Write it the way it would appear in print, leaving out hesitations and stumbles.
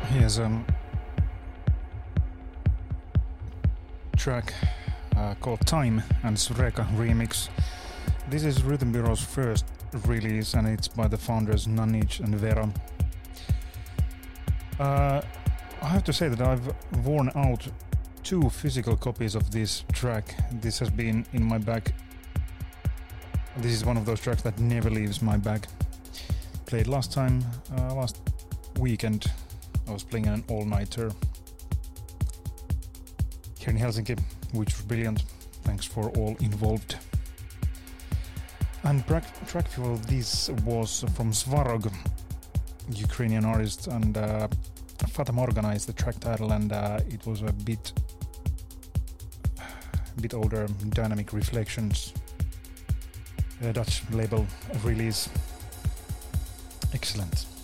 Here's a track called Time and Sureka remix. This is Rhythm Bureau's first release and it's by the founders Nanich and Vera. I have to say that I've worn out 2 physical copies of this track. This has been in my bag. This is one of those tracks that never leaves my bag. Played last weekend. I was playing an all-nighter here in Helsinki, which was brilliant. Thanks for all involved. And track for this was from Svarog, Ukrainian artist, and Fata Morgana is the track title, and it was a bit older, Dynamic Reflections, a Dutch label release. Excellent.